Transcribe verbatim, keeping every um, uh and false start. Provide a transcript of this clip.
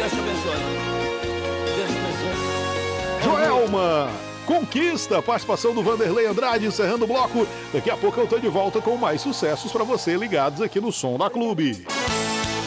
Deus te abençoe. Deus te abençoe. Joelma, conquista a participação do Vanderlei Andrade encerrando o bloco. Daqui a pouco eu tô de volta com mais sucessos pra você ligados aqui no Som da Clube.